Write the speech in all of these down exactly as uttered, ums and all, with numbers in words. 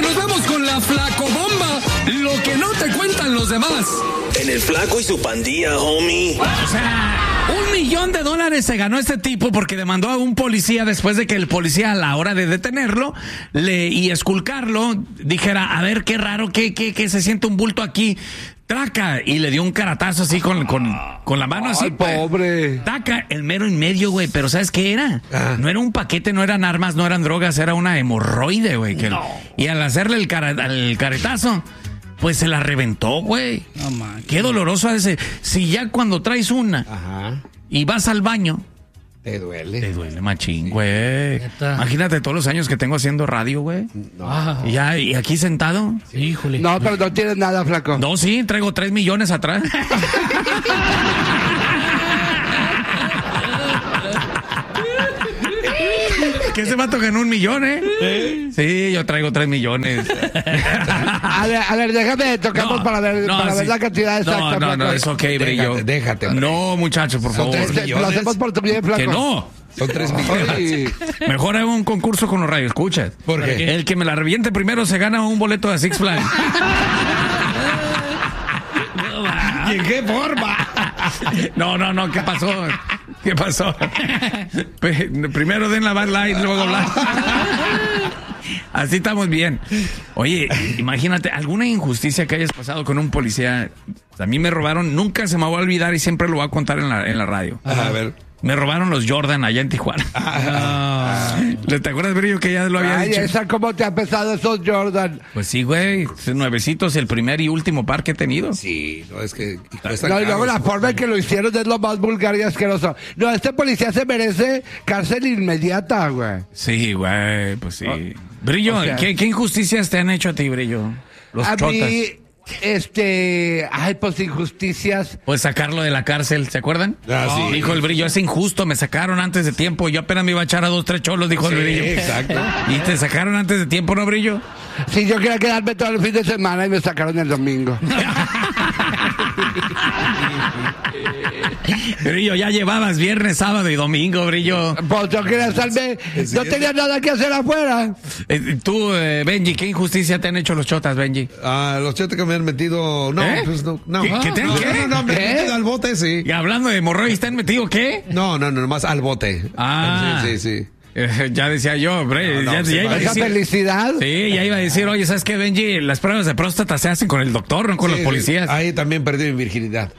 Nos vamos con la Flacobomba. Lo que no te cuentan los demás. En el Flaco y su pandilla, homie. O sea, un millón de dólares se ganó este tipo porque demandó a un policía después de que el policía, a la hora de detenerlo le, y esculcarlo, dijera, a ver, qué raro, que, que, que se siente un bulto aquí. Traca, y le dio un caratazo así con, con, con la mano así. Ay, pobre. Taca, el mero en medio, güey. Pero ¿sabes qué era? Ah. No era un paquete, no eran armas, no eran drogas, era una hemorroide, güey. No. Y al hacerle el, cara, el caretazo, pues se la reventó, güey. No, man. Qué doloroso ha de ser. Si ya cuando traes una Ajá. y vas al baño, te duele. Te duele, machín, güey. Imagínate todos los años que tengo haciendo radio, güey. No. Y ya, y aquí sentado. Sí, híjole. No, pero no tienes nada, flaco. No, sí, traigo tres millones atrás. ¿Qué ese vato ganó un millón, eh? ¿Sí? Sí, yo traigo tres millones. A ver, a ver, déjame, tocamos no, para ver, no, para sí. ver la cantidad exacta. No, no, no, es ok, brillo. Déjate, déjate. Hombre. No, muchachos, por favor. Tres lo hacemos por tu bien, flaco. Que no. Son tres millones. Mejor hago un concurso con los radioescuchas. ¿Por qué? El que me la reviente primero se gana un boleto de Six Flags. ¿Y en qué forma? No, no, no, ¿qué pasó? ¿Qué pasó? Primero den la Bud Light, luego Black. Así estamos bien. Oye, imagínate, alguna injusticia que hayas pasado con un policía. A mí me robaron, nunca se me va a olvidar y siempre lo voy a contar en la, en la radio. Ajá, a ver. Me robaron los Jordan allá en Tijuana. Ah. ¿Te acuerdas, Brillo, que ya lo había Ay, dicho? Esa, ¿cómo te ha pesado esos Jordan? Pues sí, güey. Nuevecitos, el primer y último par que he tenido. Sí, no, es que... No, y luego la forma en que lo hicieron es lo más vulgar y asqueroso. No, este policía se merece cárcel inmediata, güey. Sí, güey, pues sí. Oh. Brillo, o sea, ¿qué, ¿qué injusticias te han hecho a ti, Brillo? Los a chotas. Mí... Este, ay, pues injusticias. Pues sacarlo de la cárcel, ¿se acuerdan? Ah, sí. Oh, dijo el Brillo, es injusto, me sacaron antes de tiempo, yo apenas me iba a echar a dos, tres cholos, dijo sí, el Brillo. Exacto. Y te sacaron antes de tiempo, ¿no, Brillo? Sí, yo quería quedarme todo el fin de semana y me sacaron el domingo. Brillo, ya llevabas viernes, sábado y domingo, Brillo. Pues yo quería salve, no tenía nada que hacer afuera. Eh, tú, eh, Benji, ¿qué injusticia te han hecho los chotas, Benji? Ah, los chotas que me han metido, no, ¿Eh? pues no, no. ¿Qué, ¿qué te, no, ¿qué? no, no, me han metido al bote, sí. Y hablando de hemorroides, ¿te han metido qué? No, no, no, nomás al bote. Ah. Sí, sí, sí. Eh, ya decía yo, hombre, no, no, ya, sí, ya iba a esa decir, felicidad. Sí, ya iba a decir, oye, ¿sabes qué, Benji? Las pruebas de próstata se hacen con el doctor, no con sí, los policías. Sí. Ahí también perdí mi virginidad.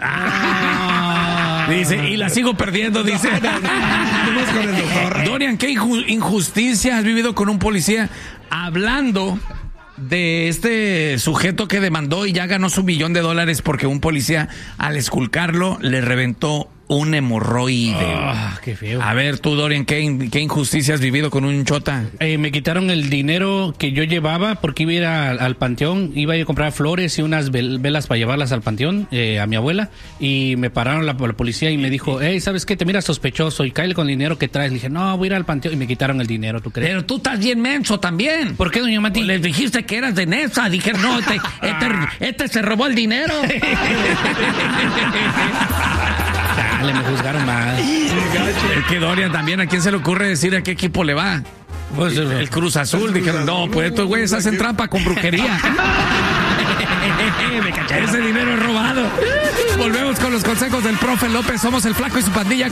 Ah, dice, y la sigo perdiendo, dice. No, no, no, con el doctor. Dorian, ¿qué injusticia has vivido con un policía? Hablando de este sujeto que demandó y ya ganó su millón de dólares porque un policía, al esculcarlo, le reventó un hemorroide. Ah, qué feo. A ver, tú, Dorian, ¿qué, qué injusticia has vivido con un chota? Eh, me quitaron el dinero que yo llevaba porque iba a ir a, al panteón, iba a ir a comprar flores y unas vel, velas para llevarlas al panteón, eh, a mi abuela, y me pararon la, la policía y me dijo, hey, ¿sabes qué? Te miras sospechoso y cáele con el dinero que traes. Le dije, no, voy a ir al panteón, y me quitaron el dinero, ¿tú crees? Pero tú estás bien menso también. ¿Por qué, doña Mati? Les dijiste que eras de Nesa. Dijeron, no, este, este, este se robó el dinero. Dale, me juzgaron mal. Es que Dorian también, ¿a quién se le ocurre decir a qué equipo le va? Pues el, el Cruz Azul. Dijeron, no, pues estos güeyes hacen trampa con brujería. Me caché. Ese dinero es robado. Volvemos con los consejos del profe López. Somos el Flaco y su pandilla.